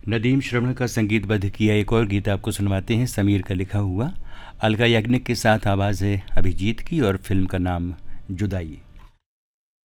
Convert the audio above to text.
नदीम श्रवण का संगीतबद्ध किया एक और गीत आपको सुनवाते हैं, समीर का लिखा हुआ। अलका याग्निक के साथ आवाज़ है अभिजीत की और फिल्म का नाम जुदाई।